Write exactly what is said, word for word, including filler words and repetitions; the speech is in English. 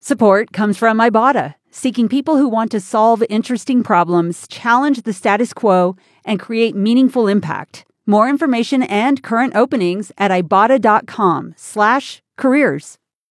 Support comes from Ibotta, seeking people who want to solve interesting problems, challenge the status quo, and create meaningful impact. More information and current openings at ibotta.com slash careers.